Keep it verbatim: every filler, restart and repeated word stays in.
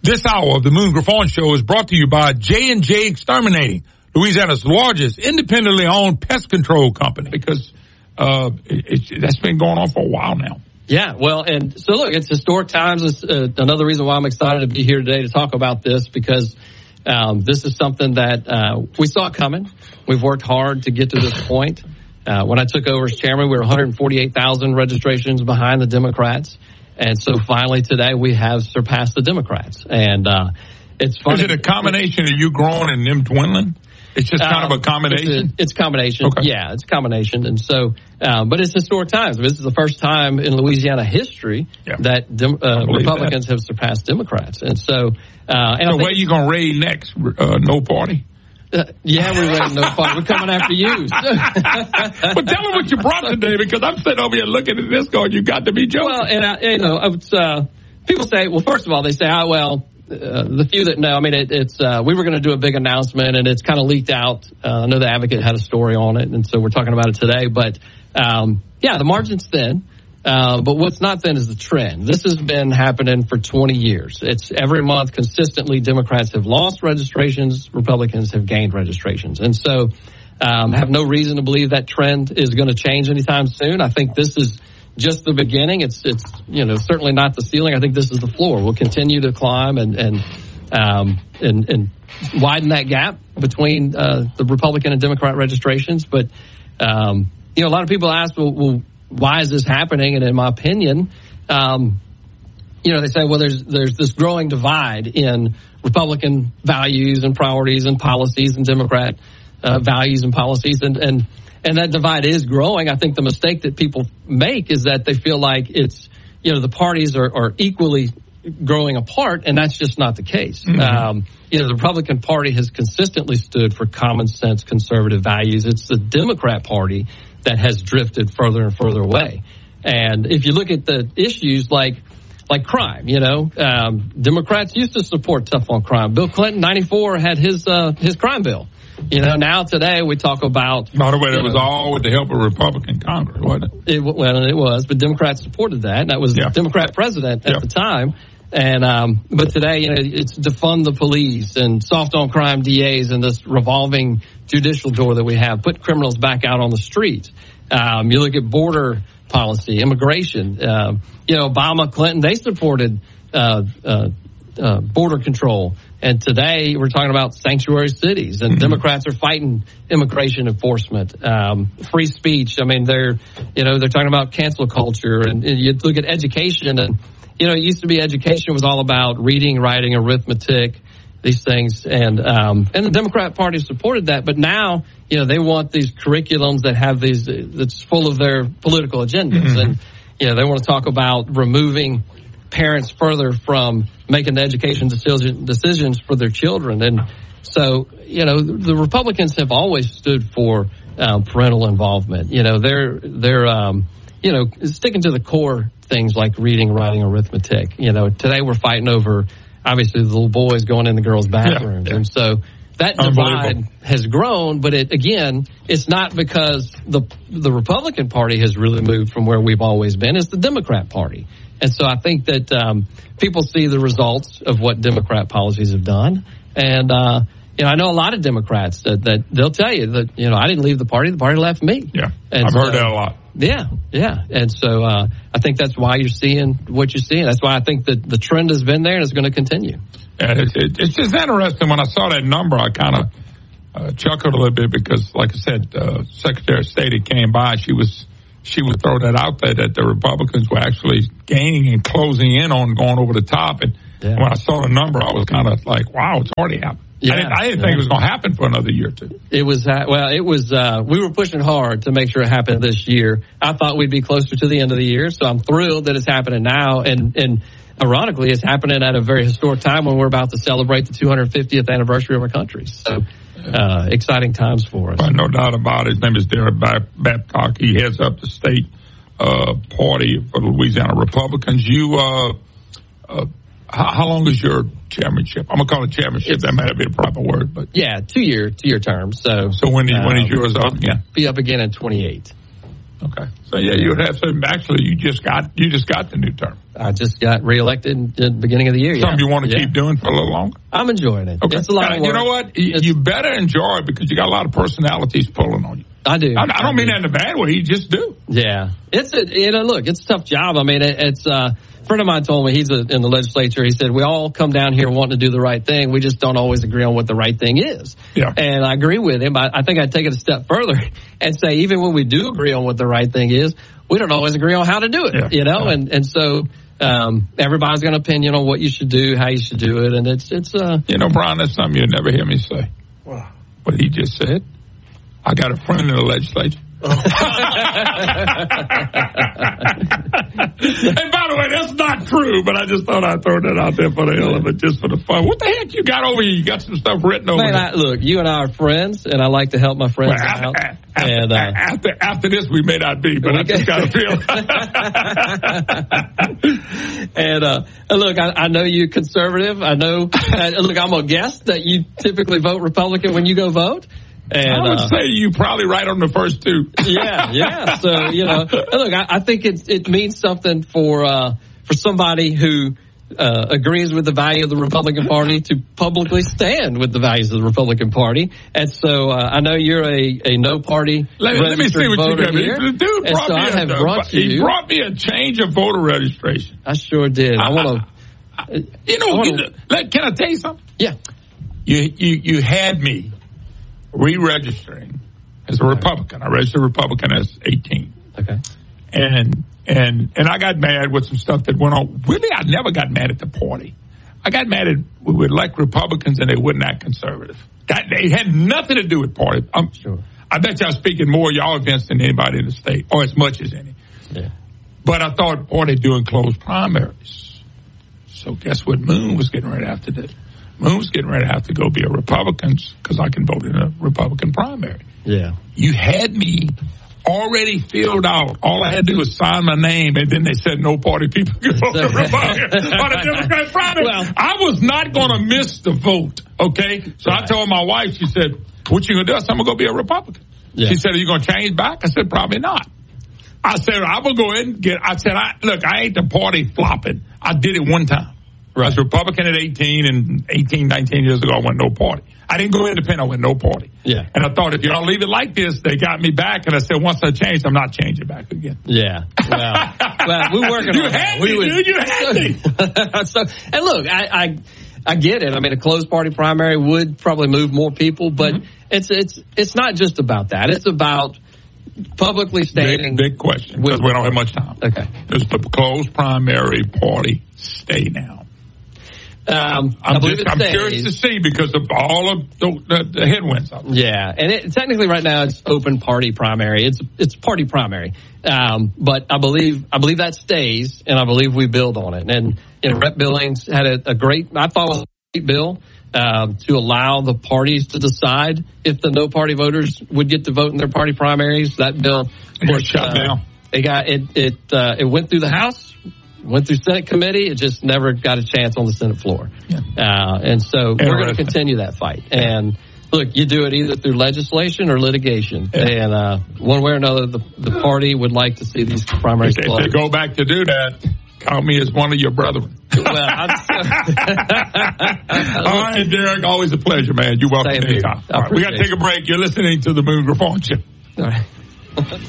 This hour of the Moon Griffon Show is brought to you by J and J Exterminating, Louisiana's largest independently owned pest control company, because uh, it, it, that's been going on for a while now. Yeah, well, and so look, it's historic times. It's uh, another reason why I'm excited to be here today to talk about this, because um, this is something that uh, we saw it coming. We've worked hard to get to this point. Uh, when I took over as chairman, we were one hundred forty-eight thousand registrations behind the Democrats. And so finally today we have surpassed the Democrats. And uh, it's funny. Is it a combination of you growing and them dwindling? It's just kind um, of a combination? It's a, it's a combination. Okay. Yeah, it's a combination. And so, um, but it's historic times. This is the first time in Louisiana history yeah. that dem- uh, Republicans that. have surpassed Democrats. And so, uh, and so what are you going to raid next? Uh, no party? Uh, yeah, we're ready. No party. We're coming after you. But tell them what you brought today, because I'm sitting over here looking at this going, you got to be joking. Well, and I, you know, it's, uh, people say, well, first of all, they say, oh, well, uh, the few that know, I mean, it, it's, uh, we were going to do a big announcement and it's kind of leaked out. Uh, I know the Advocate had a story on it, and so we're talking about it today. But, um, yeah, the margin's thin. Uh, but what's not thin is the trend. This has been happening for twenty years. It's every month consistently Democrats have lost registrations, Republicans have gained registrations. And so um, have no reason to believe that trend is going to change anytime soon. I think this is just the beginning. It's, it's you know, certainly not the ceiling. I think this is the floor. We'll continue to climb and and um, and, and widen that gap between uh, the Republican and Democrat registrations. But, um, you know, a lot of people ask, well, well why is this happening? And in my opinion, um, you know, they say, well, there's there's this growing divide in Republican values and priorities and policies and Democrat uh, values and policies. And, and, and that divide is growing. I think the mistake that people make is that they feel like it's, you know, the parties are, are equally growing apart, and that's just not the case. Mm-hmm. Um, you know, the Republican Party has consistently stood for common sense conservative values. It's the Democrat Party that has drifted further and further away. And if you look at the issues like like crime, you know, um, Democrats used to support tough on crime. Bill Clinton, ninety-four, had his uh, his crime bill. You know, now today we talk about... By the way, that was know, all with the help of Republican Congress, wasn't it? it well, it was, but Democrats supported that. And that was yeah. the Democrat president at yeah. the time. And um, but today, you know, it's defund the police and soft on crime D As and this revolving judicial door that we have, put criminals back out on the streets. Um, you look at border policy, immigration. Uh, you know, Obama, Clinton, they supported uh, uh, uh, border control. And today we're talking about sanctuary cities, and mm-hmm. Democrats are fighting immigration enforcement, um, free speech. I mean, they're, you know, they're talking about cancel culture, and, and you look at education, and you know, it used to be education was all about reading, writing, arithmetic, these things, and um, and the Democrat Party supported that. But now, you know, they want these curriculums that have these that's full of their political agendas, mm-hmm. and you know, they want to talk about removing parents further from making the education decision, decisions for their children. And so, you know, the Republicans have always stood for um, parental involvement. You know, they're they're um, you know, sticking to the core things like reading, writing, arithmetic. You know, today we're fighting over, obviously, the little boys going in the girls' bathrooms. Yeah, yeah. And so that divide has grown, but it, again, it's not because the the Republican Party has really moved from where we've always been. It's the Democrat Party. And so I think that um, people see the results of what Democrat policies have done. And, uh, you know, I know a lot of Democrats that, that they'll tell you that, you know, I didn't leave the party. The party left me. Yeah, and I've so, heard that a lot. Yeah, yeah. And so uh, I think that's why you're seeing what you're seeing. That's why I think that the trend has been there and it's going to continue. Yeah, it, it, it's just interesting. When I saw that number, I kind of uh, chuckled a little bit because, like I said, uh, Secretary of State had came by. She was she would throw that out there that the Republicans were actually gaining and closing in on going over the top. And yeah. when I saw the number, I was kind of like, wow, it's already happened. Yeah, I didn't, I didn't yeah. think it was going to happen for another year or two. It was, well, it was, uh, we were pushing hard to make sure it happened this year. I thought we'd be closer to the end of the year, so I'm thrilled that it's happening now. And, and ironically, it's happening at a very historic time when we're about to celebrate the two hundred fiftieth anniversary of our country. So, uh, exciting times for us. Well, no doubt about it. His name is Derek Babcock. He heads up the state, uh, party for the Louisiana Republicans. You, uh, uh, How, how long is your chairmanship? I'm gonna call it chairmanship. It's, that might not be the proper word, but yeah, two year, two year term. So, so when is, um, when is yours up again? Be up again in twenty-eight. Okay. So yeah, you would have some. Actually, you just got you just got the new term. I just got reelected at the beginning of the year. Something yeah. you want to yeah. keep doing for a little longer? I'm enjoying it. Okay. It's a lot uh, of work. You know what? You, you better enjoy it because you got a lot of personalities pulling on you. I do. I, I don't I mean do. that in a bad way. You just do. Yeah. It's a, you know, look, it's a tough job. I mean, it, it's, uh, a friend of mine told me, he's a, in the legislature, he said, we all come down here wanting to do the right thing. We just don't always agree on what the right thing is. Yeah. And I agree with him. I, I think I'd take it a step further and say, even when we do agree on what the right thing is, we don't always agree on how to do it, yeah. you know? Yeah. And, and so, um, everybody's got an opinion on what you should do, how you should do it. And it's, it's, uh, you know, Brian, that's something you'll never hear me say. Wow. What he just said. I got a friend in the legislature. And by the way, that's not true, but I just thought I'd throw that out there for the hell of it, just for the fun. What the heck you got over here? You got some stuff written over Man, there. I, look, you and I are friends, and I like to help my friends Well, out. after, and, uh, after, after this, we may not be, but I just got a feel. and, uh, and look, I, I know you're conservative. I know, uh, look, I'm a guess that you typically vote Republican when you go vote. And, I would uh, say you probably right on the first two. yeah, yeah. So, you know, look, I, I think it, it means something for, uh, for somebody who, uh, agrees with the value of the Republican Party to publicly stand with the values of the Republican Party. And so, uh, I know you're a, a no party let, let me see what you got. The dude brought so me I a, have brought he you, brought me a change of voter registration. I sure did. I, I want to, you know, wanna, you know let, can I tell you something? Yeah. You, you, you had me re-registering as a Republican. I registered Republican as eighteen. Okay. And, and, and I got mad with some stuff that went on. Really, I never got mad at the party. I got mad at, we would elect Republicans and they wouldn't act conservative. That, they had nothing to do with party. I'm sure. I bet y'all speaking more y'all events than anybody in the state, or as much as any. Yeah. But I thought, boy, they're doing closed primaries. So guess what Moon was getting ready to have to do? Moon was getting ready to have to go be a Republican because I can vote in a Republican primary. Yeah. You had me already filled out. All I had to do was sign my name, and then they said no party people could vote for Republican on a Democrat primary. Well, I was not going to miss the vote, okay? So right. I told my wife, she said, what you going to do? I said, I'm going to go be a Republican. Yeah. She said, are you going to change back? I said, probably not. I said, I'm going to go ahead and get, I said, I, look, I ain't the party flopping. I did it one time. Right. I was Republican at eighteen, and eighteen, nineteen years ago, I went no party. I didn't go independent, I went no party. Yeah. And I thought, if y'all leave it like this, they got me back, and I said, once I change, I'm not changing back again. Yeah. Well, well we're working you on had that. Me, we dude, you had me. so, and look, I, I, I get it. I mean, a closed party primary would probably move more people, but mm-hmm. it's, it's, it's not just about that. It's about publicly stating. Big, big question, because we don't have much time. Okay. Does the closed primary party stay now? Um, I'm, just, I'm curious to see because of all of the, the, the headwinds. Yeah, and it, technically right now it's open party primary. It's it's party primary, um, but I believe I believe that stays, and I believe we build on it. And you know, Rep Billings had a, a great, I thought it was a great bill um, to allow the parties to decide if the no party voters would get to vote in their party primaries. That bill was shut down. It got it it uh, it went through the House. Went through Senate committee. It just never got a chance on the Senate floor. Yeah. Uh, and so we're going to continue that fight. And look, you do it either through legislation or litigation. Yeah. And uh, one way or another, the, the party would like to see these primaries if, closed. If they go back to do that, count me as one of your brethren. Well, I'm All right, Derek, always a pleasure, man. You're welcome anytime. All right, we got to take a break. You're listening to the Moon Reform Show. All right.